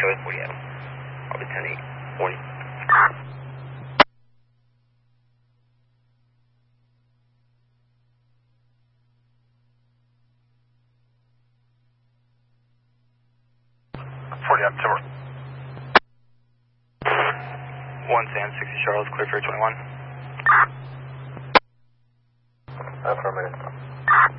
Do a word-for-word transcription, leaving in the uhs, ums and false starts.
show it forty Adam. I'll be ten eight. forty. forty Adam, Timber. one Sam, sixty Charles, clear for twenty-one. Affirmative.